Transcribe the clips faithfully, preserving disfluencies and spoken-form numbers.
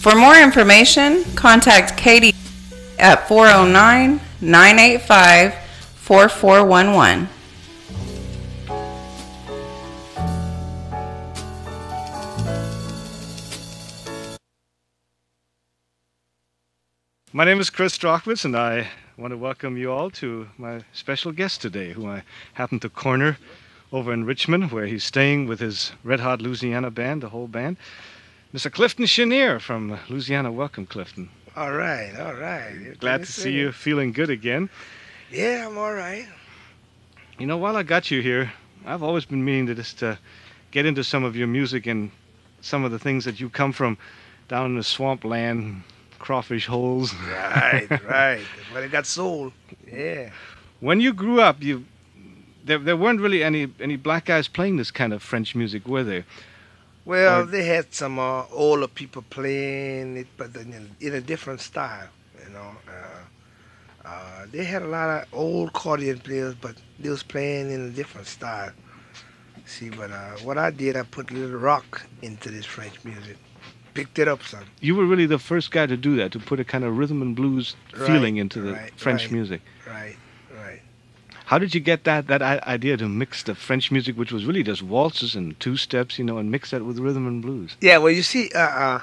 For more information, contact Katie at four oh nine, nine eight five, four four one one. My name is Chris Strachwitz, and I want to welcome you all to my special guest today, who I happen to corner over in Richmond, where he's staying with his Red Hot Louisiana band, the whole band. Mister Clifton Chenier from Louisiana. Welcome, Clifton. All right, all right. Glad to see you feeling good again. Yeah, I'm all right. You know, while I got you here, I've always been meaning to just uh, get into some of your music and some of the things that you come from down in the swamp land, crawfish holes. Right, right. But it got soul. Yeah. When you grew up, you there there weren't really any any black guys playing this kind of French music, were there? Well, Or- they had some uh, older people playing it, but in, in a different style, you know. Uh, uh, they had a lot of old accordion players, but they was playing in a different style. See, but uh, what I did, I put a little rock into this French music. Picked it up some. You were really the first guy to do that, to put a kind of rhythm and blues Right, feeling into the right, French right. music. Right, right. How did you get that that i- idea to mix the French music, which was really just waltzes and two steps, you know, and mix that with rhythm and blues? Yeah, well, you see, uh, uh,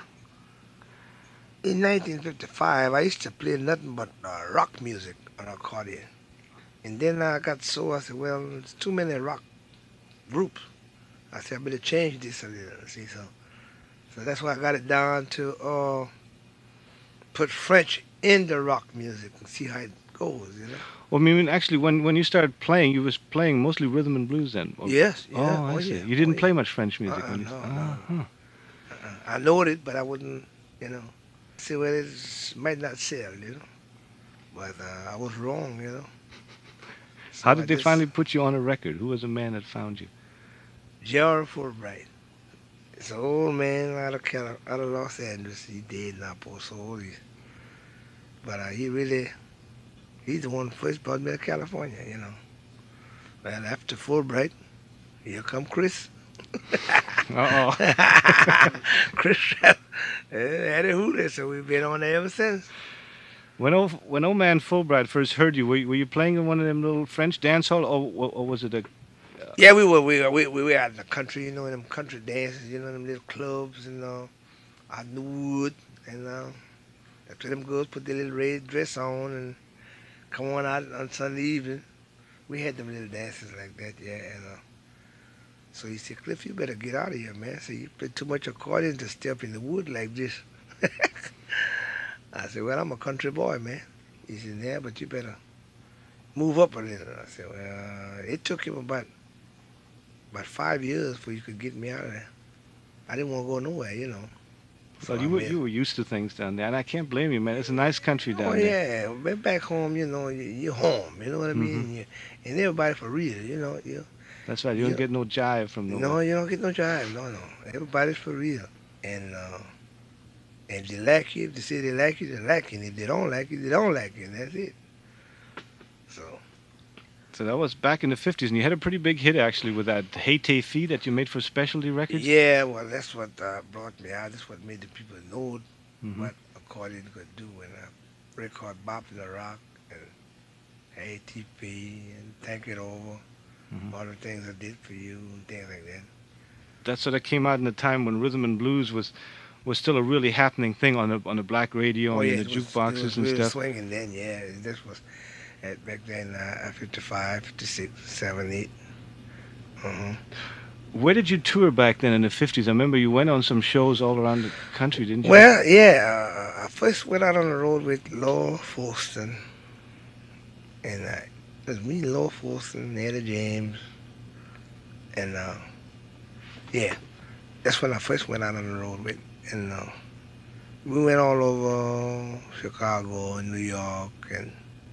in nineteen fifty-five, I used to play nothing but uh, rock music on accordion. And then I got so, I said, well, it's too many rock groups. I said, I better change this a little, see, so. So that's why I got it down to uh, put French in the rock music and see how it goes, you know. Well, I mean, actually, when, when you started playing, you was playing mostly rhythm and blues then? Or- Yes, yeah. Oh, I oh, see. yeah, You didn't oh, play yeah. much French music Uh-uh, when you... no, Ah, no. huh. Uh-uh. I know it, but I wouldn't, you know. See, well, it might not sell, you know. But uh, I was wrong, you know. So How I did they just- finally put you on a record? Who was the man that found you? Gerald Fulbright. It's an old man out of Cali- out of Los Angeles. He dead now, poor soul. He, but uh, he really, he's the one who first brought me to California, you know. Well, after Fulbright, here come Chris. Uh-oh. Chris uh, had a hooter, so we've been on there ever since. When old, when old man Fulbright first heard you, were, you- were you playing in one of them little French dance hall, or, or was it a... Yeah, we were we were, we, we were out in the country, you know, in them country dances, you know, them little clubs, and uh, out in the wood, and uh, after them girls put their little red dress on and come on out on Sunday evening. We had them little dances like that, yeah. And uh, so he said, Cliff, you better get out of here, man. So you play too much accordion to step in the wood like this. I said, well, I'm a country boy, man. He said, yeah, but you better move up a little. I said, well, it took him about about five years before you could get me out of there. I didn't want to go nowhere, you know. Well, So you I were, mean- you were used to things down there, and I can't blame you, man. It's a nice country down Oh there. yeah, but back home, you know, you, you're home. You know what I mean? Mhm. You, and everybody for real, you know. You, That's right. You Yeah. don't get no jive from no, nowhere. you don't get no jive. No, no. Everybody's for real. And uh, if they like you, if they say they like you, they like you. And if they don't like you, they don't like you. And that's it. So So that was back in the fifties, and you had a pretty big hit, actually, with that Hey Tay Fee that you made for Specialty Records. yeah, well, that's what uh, brought me out. That's what made the people know Mhm. what accordion could do. And I record Bop in the Rock and A T P and Think It Over. Mhm. All the things I did for you and things like that. That sort of came out in a time when rhythm and blues was was still a really happening thing on the on the black radio and in the it was- jukeboxes it was and really stuff. swinging then, yeah. This was at back then, uh, fifty-five, fifty-six, seven, eight. Uh-huh. Where did you tour back then in the fifties? I remember you went on some shows all around the country, didn't you? Well, yeah, uh, I first went out on the road with Laura Folston. And uh, it was me, Laura Folston, Etta James. And, uh, yeah, that's when I first went out on the road with. And uh, we went all over Chicago and New York and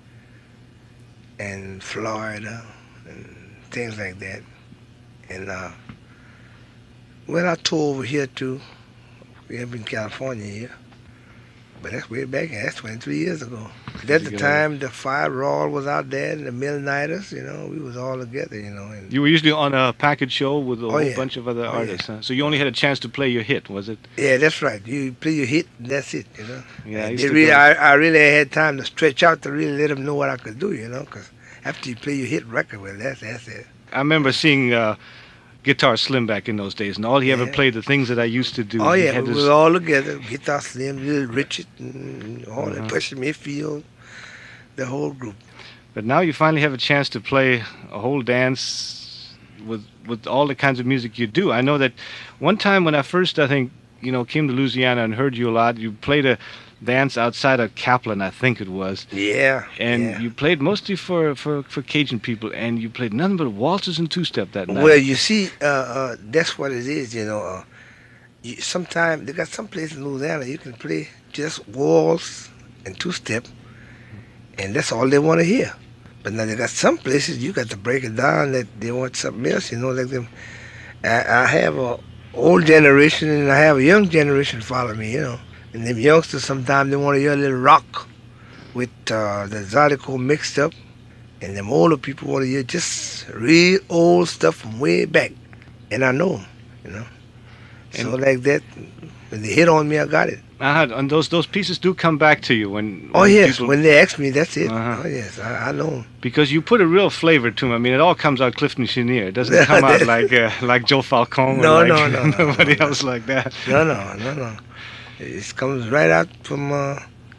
and Florida and things like that. And uh, well, I toured over here too. We have in California here, but that's way back. That's twenty-three years ago. Did At you the get all- time, the Fire Roll was out there, and the Midnighters, you know, we was all together, you know. And You were usually on a package show with a Oh, whole yeah. bunch of other Oh, yeah. artists, huh? So you only had a chance to play your hit, was it? yeah, that's right. You play your hit, and that's it, you know. Yeah, I And used they to really, go- I, I really had time to stretch out to really let them know what I could do, you know, because after you play your hit record, well, that's that's it. I remember seeing uh, Guitar Slim back in those days, and all he ever Yeah. played, the things that I used to do. Oh he yeah, had we this- were all together. Guitar Slim, Little Richard, and all Uh-huh. that. Pusha Mayfield, the whole group. But now you finally have a chance to play a whole dance with with all the kinds of music you do. I know that one time when I first, I think, you know, came to Louisiana and heard you a lot, you played a dance outside of Kaplan, I think it was. Yeah. And yeah. you played mostly for, for, for Cajun people, and you played nothing but waltzes and two-step that night. Well, you see, uh, uh, that's what it is, you know. Uh, you, sometimes they got some places in Louisiana you can play just waltz and two-step, and that's all they want to hear. But now they got some places you got to break it down that they want something else, you know. Like them, I, I have a old generation and I have a young generation follow me, you know. And them youngsters sometimes they want to hear a little rock with uh, the Zydeco mixed up, and them older people want to hear just real old stuff from way back. And I know 'em, you know. So And- like that, when they hit on me, I got it. Uh, and those those pieces do come back to you when. Oh when yes, people- when they ask me, that's it. Uh-huh. Oh yes, I, I know 'em. because you put a real flavor to them. I mean, it all comes out Clifton Chenier. It doesn't come out like uh, like Joe Falcone No, or like no, no, no, nobody no, no. else like that. No, no, no, no. It comes right out from uh,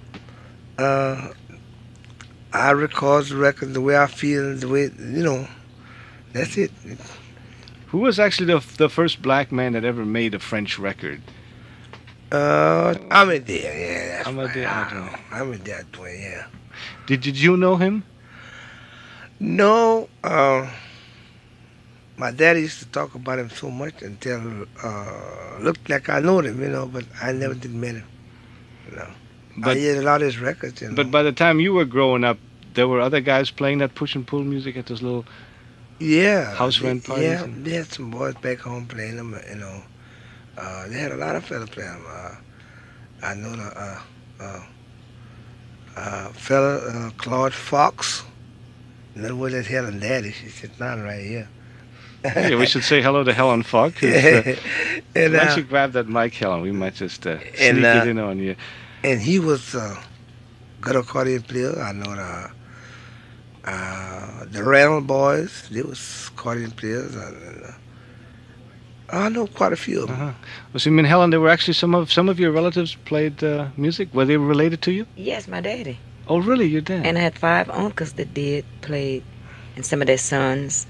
uh, I record the record the way I feel, the way you know. That's it. Who was actually the the first black man that ever made a French record? Uh, I'm in there. Yeah, that's I'm a right. there, I I don't know. I'm in that way. Yeah. Did did you know him? No, uh, my daddy used to talk about him so much until uh, looked like I know him, you know, but I never did meet him. You know, I But heard a lot of his records. You know. but by the time you were growing up, there were other guys playing that push and pull music at those little. yeah, house they- rent parties Yeah, and- they had some boys back home playing them. You know, uh, they had a lot of fellas playing them. Uh, I know the uh, uh, uh, fella uh, Claude Fox. In other words, that's Helen Daddy. She's sitting down right here. Yeah, we should say hello to Helen Falk. who's, Uh, and, why uh, don't you grab that mic, Helen? We might just uh, sneak And, it uh, in on you. and he was a good accordion player. I know the uh, the Randall boys. They was accordion players. And, uh, I know quite a few of them. Uh-huh. Well, so, I mean, Helen, there were actually some of some of your relatives played uh, music. Were they related to you? Yes, my daddy. Oh, really? Your dad? And I had five uncles that did play, and some of their sons.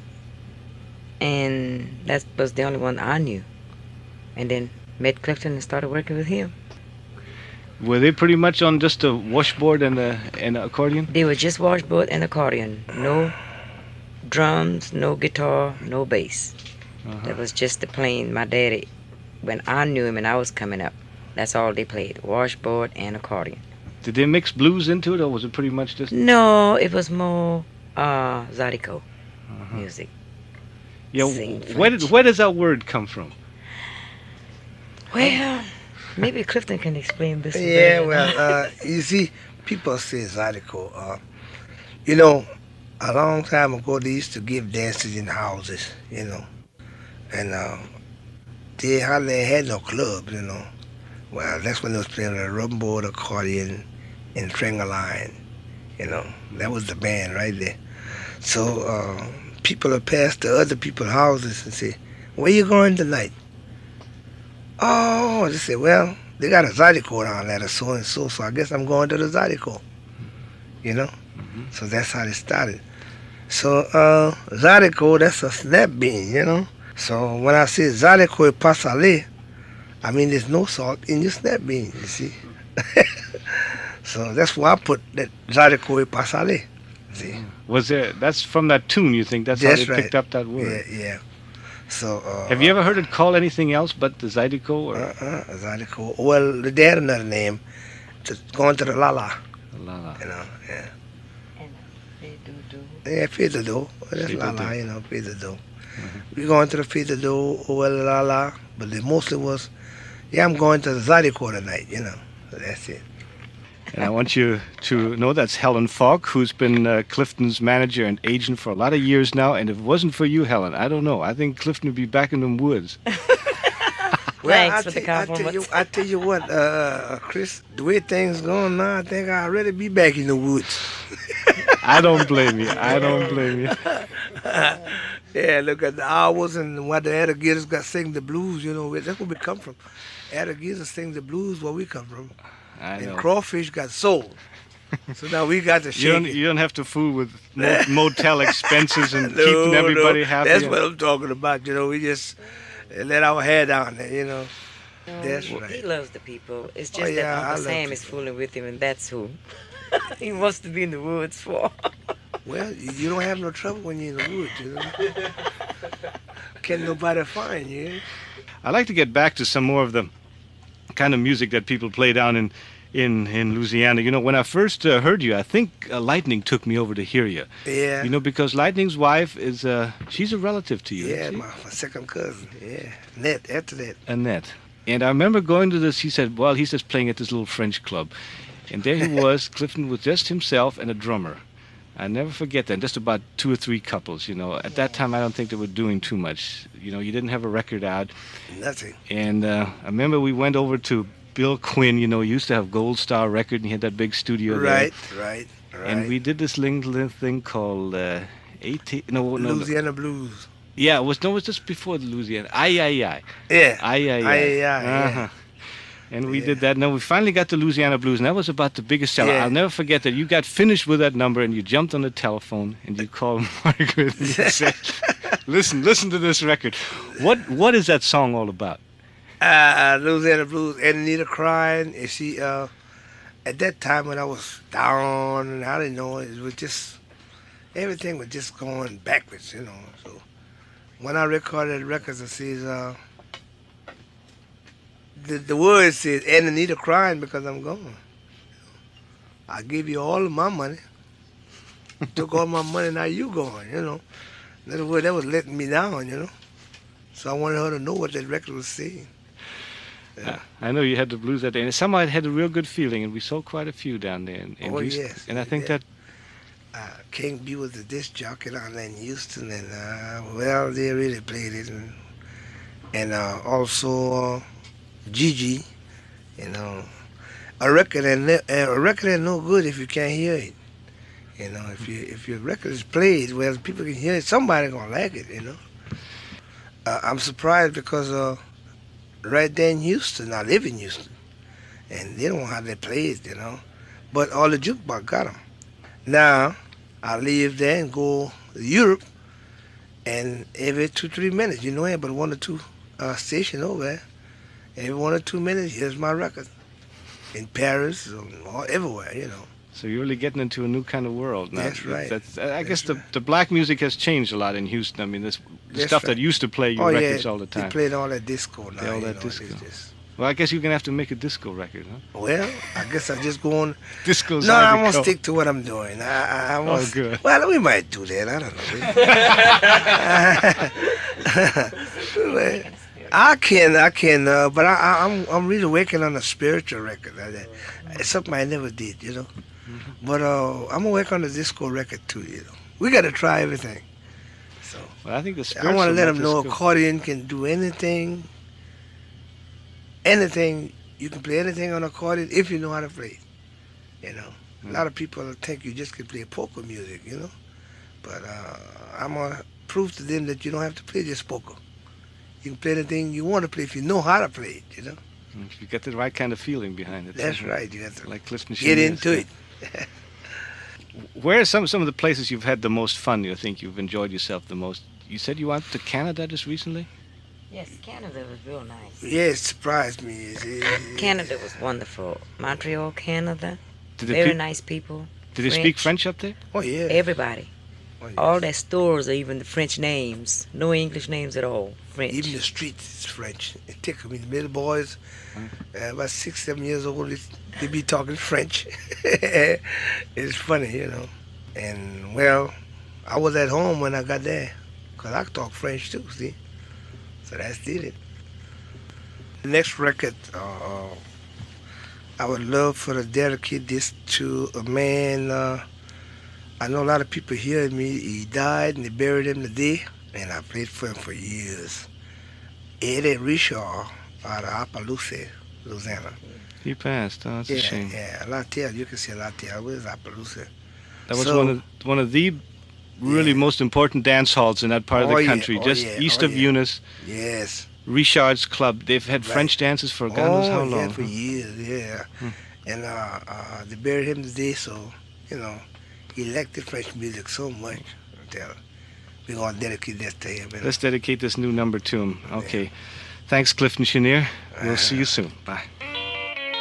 And that was the only one I knew. And then met Clifton and started working with him. Were they pretty much on just a washboard and a and an accordion? They were just washboard and accordion. No drums, no guitar, no bass. Uh-huh. That was just the plain. My daddy, when I knew him and I was coming up, that's all they played, washboard and accordion. Did they mix blues into it, or was it pretty much just? No, it was more uh, Zydeco Uh-huh. music. Yeah. Sing Where did French. where does that word come from? Well, maybe Clifton can explain this. Yeah, better. well, uh, you see, people say Zydeco. Uh, you know, a long time ago, they used to give dances in houses, you know. And uh, they hardly had no clubs, you know. Well, that's when they was playing the rumbo, the accordion, and Tringaline, you know. That was the band right there. So uh, people would pass to other people's houses and say, where you going tonight? Oh, they say, well, they got a Zydeco down there, so and so, so I guess I'm going to the Zydeco, you know? So that's how they started. So uh, Zydeco, that's a snap bean, you know? So when I say Zydeco et pas salé, I mean there's no salt in your snap bean, you see? So that's why I put that Zydeco et pas salé, see? Was there? That's from that tune. You think that's, That's how they right. picked up that word? Yeah, yeah. So uh, Have you ever heard it called anything else but the Zydeco? Or Uh-uh, Zydeco. Well, they had another name, to, going to the la-la, la la? you know, yeah. And they do do. Yeah, Fida Do. That's Fida La La, Do. you know, Fida Do. We going to the Fida Do, well, La La, but it mostly was, yeah, I'm going to the Zydeco tonight, you know. So that's it. And I want you to know that's Helen Falk, who's been uh, Clifton's manager and agent for a lot of years now. And if it wasn't for you, Helen, I don't know. I think Clifton would be back in them woods. Well, Thanks I for the tell- I tell you, compliments. I tell you what, uh, Chris, the way things going now, I think I'd already be back in the woods. I don't blame you. I don't blame you. Yeah, look at the hours and what the alligators got sing the blues, you know, where- that's where we come from. Alligators sing the blues where we come from. I And know. crawfish got soul. So now we got to You shake don't, it. you don't have to fool with mo- motel expenses and No, keeping everybody no, happy. That's what I'm talking about, you know, we just uh, let our hair down there, you know. That's He right. loves the people. It's just Oh, yeah, that I Uncle love Sam is people. fooling with him, and that's who he wants to be in the woods for. Well, you you don't have no trouble when you're in the woods, you know. Can't nobody find you. I'd like to get back to some more of the kind of music that people play down in, in, in Louisiana. You know, when I first uh, heard you, I think uh, Lightning took me over to hear you. Yeah. You know, because Lightning's wife is, uh, she's a relative to you. Yeah, isn't she? my, my second cousin. Yeah. Net, after that. Annette. And I remember going to this, he said, well, he's just playing at this little French club. And there he was, Clifton, with just himself and a drummer. I never forget that. Just about two or three couples, you know. At that time, I don't think they were doing too much. You know, you didn't have a record out. Nothing. And uh, I remember we went over to Bill Quinn, you know, he used to have Gold Star Record, and he had that big studio Right, right, right. there. And we did this little thing called uh, eighteen, no, no, no. Louisiana Blues. Yeah, it was, no, it was just before the Louisiana. Aye, aye, aye. Yeah. Aye, aye, aye. Aye, aye, aye, Uh-huh. And we Yeah. did that. Now we finally got to Louisiana Blues, and that was about the biggest seller. Yeah. I'll never forget that. You got finished with that number, and you jumped on the telephone, and you called Margaret, and you said, "Listen, listen to this record. What what is that song all about?" Uh, Louisiana Blues, Anita crying, and she, uh, at that time when I was down, and I didn't know, it was just, everything was just going backwards, you know. So when I recorded records, it says, uh, the, the words says, and Anita crying because I'm gone. I gave you all of my money. You took all my money, now you going, you know. In other words, that was letting me down, you know. So I wanted her to know what that record was saying. Uh, I know you had the blues that day, and somehow it had a real good feeling, and we sold quite a few down there. In, in Oh, Houston. yes, And I think yeah. that uh, King B was the disc jockey down there in Houston, and uh, well, they really played it, and and uh, also uh, Gigi, you know, a record and a record ain't no good if you can't hear it. You know, if you if your record is played, well, people can hear it. Somebody gonna like it, you know. Uh, I'm surprised because uh, right there in Houston, I live in Houston, and they don't know how they play it, you know. But all the jukebox got them. Now, I live there and go to Europe, and every two, three minutes, you know, I have but one or two uh, stations over there. Every one or two minutes, here's my record. In Paris, or everywhere, you know. so you're really getting into a new kind of world now. That's right. That's, I That's guess the, right. the black music has changed a lot in Houston. I mean, this the That's stuff right. that used to play your Oh, records yeah, all the they time. played all that disco now. They all you that know, disco. it's just- Well, I guess you're gonna have to make a disco record, huh? well, I guess I just go on. Disco's No, I'm hard to gonna go. stick to what I'm doing. I, I, I Oh, won't- good. Well, we might do that. I don't know. Well, I can, I can, uh, but I, I, I'm, I'm really working on a spiritual record. Uh, It's something I never did, you know. Mm-hmm. But uh, I'm gonna work on a disco record too, you know. We got to try everything. So Well, I think the I want to let them spiritual know disco- accordion can do anything. Anything you can play anything on accordion if you know how to play it. You know, Mm. a lot of people think you just can play polka music, you know. But uh, I'm gonna prove to them that you don't have to play just polka. You can play anything you want to play if you know how to play it. You know. If you get the right kind of feeling behind it. That's so- right. You have to Like Clifton get Chenier into stuff. it. Where are some some of the places you've had the most fun? You think you've enjoyed yourself the most? You said you went to Canada just recently. Yes, Canada was real nice. Yeah, it surprised me. It- it- Canada was wonderful. Montreal, Canada, Did they very speak, nice people. Did they speak French up there? Oh yeah. Everybody. Oh, yes. All their stores are even the French names. No English names at all. French. Even the streets is French. It tickle me. The little boys, uh, about six, seven years old, they, they be talking French. It's funny, you know. And, well, I was at home when I got there, because I talk French too, see? So that's did it. The next record, uh, I would love for to dedicate this to a man. Uh, I know a lot of people hear me. He died and they buried him today, and I played for him for years. Eddie Richard out of Appaloosa, Louisiana. He passed. Oh, that's a Yeah, shame. yeah, Latel. You can say Latel. Where's Appaloosa? That was So- one of one of the really Yeah. most important dance halls in that part of Oh, the yeah. country, Oh, just yeah. east Oh, of yeah. Eunice. Yes. Richard's Club. They've had Right. French dances for God oh, knows how yeah, long. for huh? years, yeah. Hmm. And uh, uh, they buried him today, so, you know, he liked the French music so much. I tell you. We're going to dedicate this to him. You know? Let's dedicate this new number to him. Okay. Thanks, Clifton Chenier. We'll see you soon. Bye.